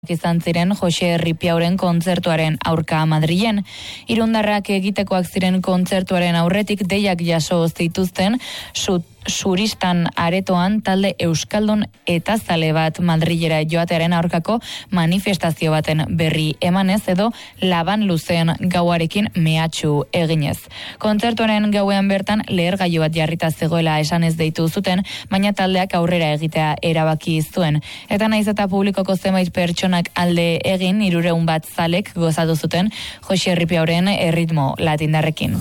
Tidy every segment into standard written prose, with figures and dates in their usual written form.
izan ziren Jose Ripiauren kontzertuaren aurka Madrilen. Irundarrak egitekoak ziren kontzertuaren aurretik deiak jaso zituzten Suristan aretoan talde euskaldun eta zale bat Madrilera joatearen aurkako manifestazio baten berri emanez edo laban luzeen gauarekin mehatxu eginez. Kontzertuaren gauean bertan lehergailu bat jarrita zegoela esanez deitu zuten, baina taldeak aurrera egitea erabaki zuen. Eta naiz eta publikoko zenbait pertsonak alde egin 300 bat zalek gozatu zuten Jose Ripiauren erritmo latindarrekin.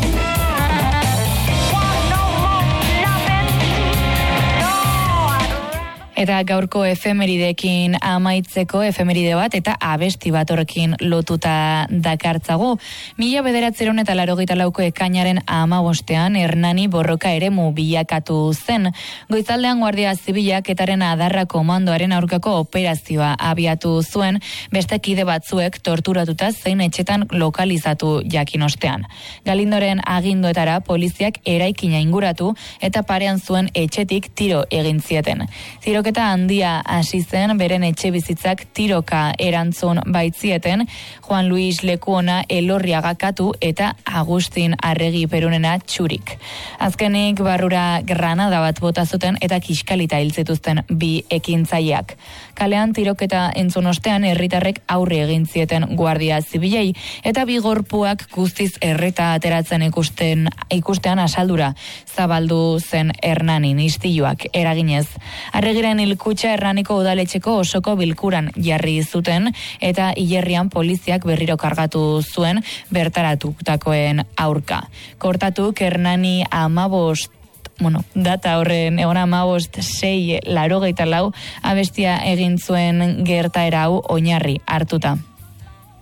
Eta gaurko efemeridekin amaitzeko efemeride bat eta abesti bat horrekin lotuta dakartzagu. 1984ko ekainaren 15ean Hernani borroka eremu bilakatu zen. Goizaldean Guardia Zibilak etaren adarra komandoaren aurkako operazioa abiatu zuen, beste kide batzuek torturatuta zein etxetan lokalizatu jakin ostean. Galindoren aginduetara poliziak eraikina inguratu eta parean zuen etxetik tiro egin zieten. Tiroketa handia hasi zen, beren etxe bizitzak tiroka erantzun baitzieten, Juan Luis Lekuona Elorriaga katu eta Agustin Arregi Perunena txurik. Azkenik barrura granada bat bota zuten eta kiskalita hil zituzten bi ekintzaileak. Kalean tiroketa entzun ostean herritarrek aurre egin zieten Guardia Zibilei eta bi gorpuak guztiz erreta ateratzen ikustean asaldura zabaldu zen Hernanin istiluak eraginez. Arregiren hilkutxa Hernaniko udaletxeko osoko bilkuran jarri zuten eta hilerrian poliziak berriro kargatu zuen bertaratutakoen aurka. Kortatuk Hernani 15 data horren egon 15/6/84 abestia egin zuen gertaera hau oinarri hartuta.